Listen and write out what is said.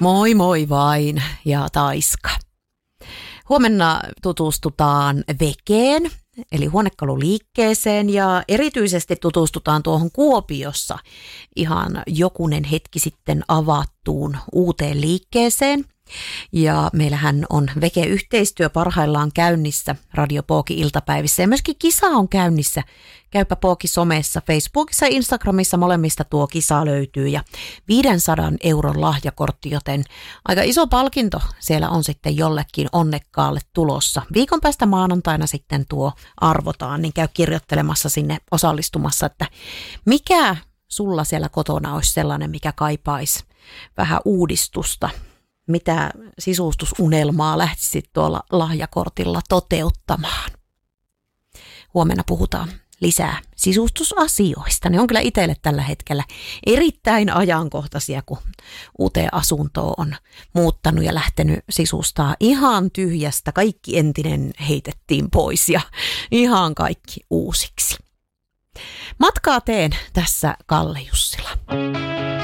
Moi moi vain ja Taiska. Huomenna tutustutaan vekeen, eli huonekaluliikkeeseen, ja erityisesti tutustutaan tuohon Kuopiossa ihan jokunen hetki sitten avattuun uuteen liikkeeseen. Ja meillähän on veke-yhteistyö parhaillaan käynnissä Radio Pooki iltapäivissä ja myöskin kisa on käynnissä. Käypä Pooki somessa, Facebookissa ja Instagramissa molemmista tuo kisa löytyy ja 500 euron lahjakortti, joten aika iso palkinto siellä on sitten jollekin onnekkaalle tulossa. Viikon päästä maanantaina sitten tuo arvotaan, niin käy kirjoittelemassa sinne osallistumassa, että mikä sulla siellä kotona olisi sellainen, mikä kaipaisi vähän uudistusta. Mitä sisustusunelmaa lähtisit tuolla lahjakortilla toteuttamaan. Huomenna puhutaan lisää sisustusasioista. Ne on kyllä itselle tällä hetkellä erittäin ajankohtaisia, kun uuteen asuntoon on muuttanut ja lähtenyt sisustaa ihan tyhjästä. Kaikki entinen heitettiin pois ja ihan kaikki uusiksi. Matkaa teen tässä Kalle Jussila.